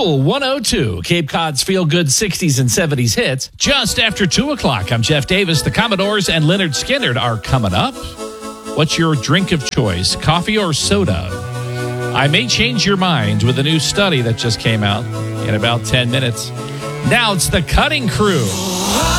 Cool 102, Cape Cod's feel-good 60s and 70s hits. Just after 2 o'clock, I'm Jeff Davis. The Commodores and Leonard Skinner are coming up. What's your drink of choice, coffee or soda? I may change your mind with a new study that just came out in about 10 minutes. Now it's the Cutting Crew.